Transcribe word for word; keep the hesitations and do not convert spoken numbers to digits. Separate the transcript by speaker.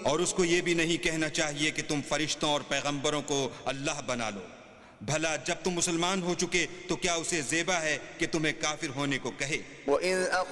Speaker 1: और उसको ये भी नहीं कहना चाहिए कि तुम फरिश्तों और पैगंबरों को अल्लाह बना लो। भला जब तुम मुसलमान हो चुके तो क्या उसे ज़ेबा है कि तुम्हें काफिर होने को कहे।